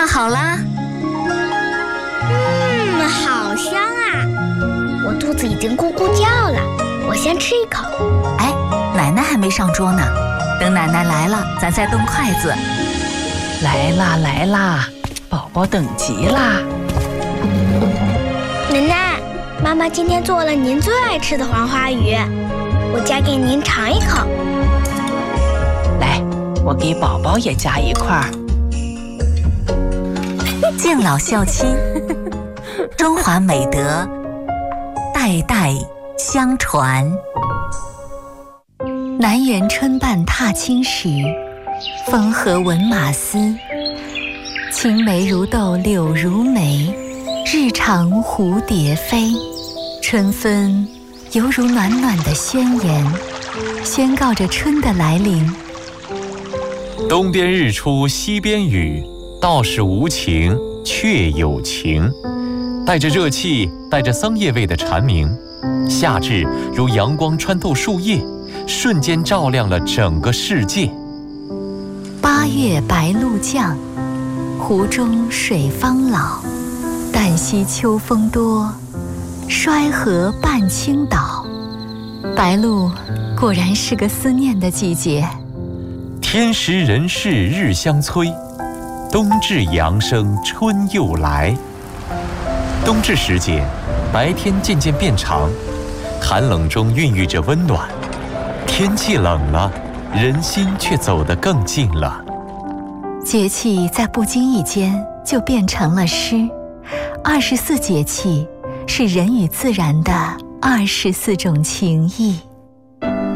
好啦。 好香啊！我肚子已经咕咕叫了，我先吃一口。 哎，奶奶还没上桌呢，等奶奶来了，咱再动筷子。 来啦来啦，宝宝等急啦！ 奶奶，妈妈今天做了您最爱吃的黄花鱼，我夹给您尝一口。 来，我给宝宝也夹一块。 敬老孝亲，中华美德代代相传。南园春半踏青时，风和闻马嘶。青梅如豆柳如眉，日长蝴蝶飞。春分犹如暖暖的宣言，宣告着春的来临。 东边日出西边雨，道是无晴却有晴。带着热气，带着桑叶味的蝉鸣，夏至如阳光穿透树叶，瞬间照亮了整个世界。 8月白露降，湖中水方老。旦夕秋风多，衰荷半倾倒。白露果然是个思念的季节。 天时人事日相催，冬至阳生春又来。冬至时节，白天渐渐变长，寒冷中孕育着温暖。天气冷了，人心却走得更近了。 节气在不经意间就变成了诗。24节气是人与自然的24种情谊。